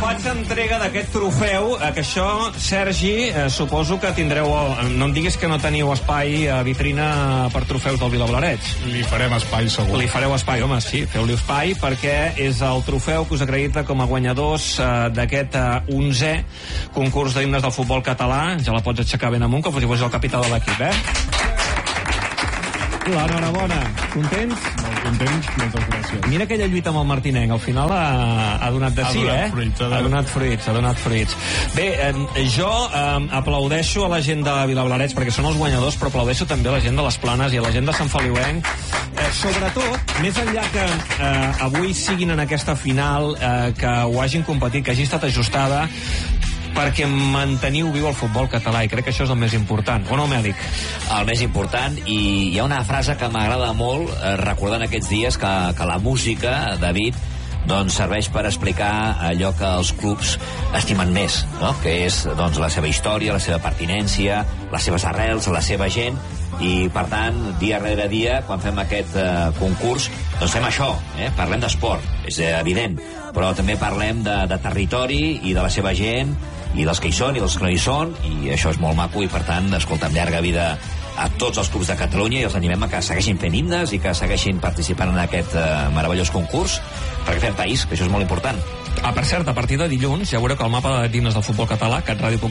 faig entrega d'aquest trofeu, que això, Sergi, suposo que tindreu... No em diguis que no teniu espai a vitrina per trofeus del Vilablareix. Li farem espai, segur. Li fareu espai, home, sí, feu-li espai, perquè és el trofeu que us acredita com a guanyadors d'aquest 11è concurs d'himnes del futbol català. Ja la pots aixecar ben amunt, com si fos el capità de l'equip, L'enhorabona. Contents? Molt contents, moltes gràcies. Mira aquella lluita amb el Martinenc, al final ha donat de sí, Ha donat fruits. Bé, jo aplaudeixo a la gent de Vilablareix perquè són els guanyadors, però aplaudeixo també a la gent de les Planes i a la gent de Sant Feliuenc. Sobretot, més enllà que avui siguin en aquesta final, que ho hagin competit, que hagi estat ajustada, perquè manteniu viu el futbol català, i crec que això és el més important, o no, Mèlic? El més important, i hi ha una frase que m'agrada molt, recordant aquests dies que la música, David, doncs serveix per explicar allò que els clubs estimen més, no? Que és doncs, la seva història, la seva pertinència, les seves arrels, la seva gent, i per tant, dia rere dia, quan fem aquest concurs, doncs fem això, parlem d'esport, és evident, però també parlem de territori i de la seva gent, i dels que hi són i dels que no hi són, i això és molt maco, i per tant, escolta'm, llarga vida a tots els clubs de Catalunya, i els animem a que segueixin fent himnes i que segueixin participant en aquest meravellós concurs, perquè fem país, que això és molt important. Per cert, a partir de dilluns ja veureu que el mapa d'himnes del futbol català,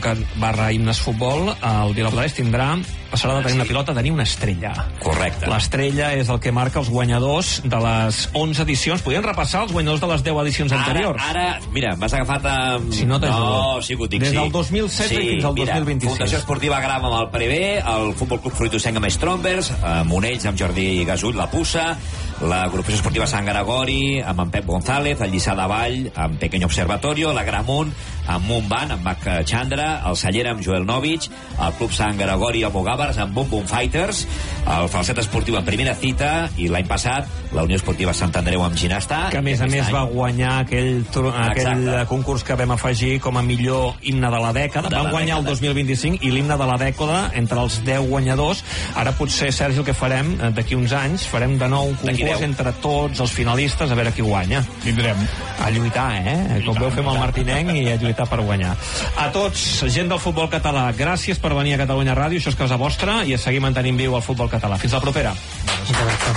catradio.cat/himnesfutbol, el Vilablareix passarà de tenir una pilota a tenir una estrella. Correcte. L'estrella és el que marca els guanyadors de les 11 edicions. Podríem repassar els guanyadors de les 10 edicions anteriors. Ara, mira, m'has agafat Si no t'ajudo. No, sí que ho dic, Des sí. del 2007 fins al 2026. Fundació Esportiva Gram amb el Prevé, el Futbol Club Fruitosenc amb Strombers, Monells amb Jordi Gasull, la Pussa, l'Agrupació Esportiva Sant Gregori amb en Pep González, el Lliçà de Vall amb Pequeño Observatorio, la Gramunt amb Montban, amb Mac Chandra, el Cellera amb Joel Novich, el Club Sant Gregori amb Ogàvars, amb Bum Bum Fighters, el Falset Esportiu en Primera Cita, i l'any passat la Unió Esportiva Sant Andreu amb Ginasta, que a més va guanyar aquell concurs que vam afegir com a millor himne de la dècada. Van guanyar el 2025 i l'himne de la dècada entre els 10 guanyadors. Ara potser, Sergi, el que farem d'aquí uns anys, farem de nou un concurs entre tots els finalistes, a veure qui guanya. Tindrem a lluitar, com veu fer amb el Martinenc, i a lluitar per guanyar. A tots, gent del futbol català, gràcies per venir a Catalunya Ràdio, això és casa vostra, i a seguir mantenint viu el futbol català. Fins la propera.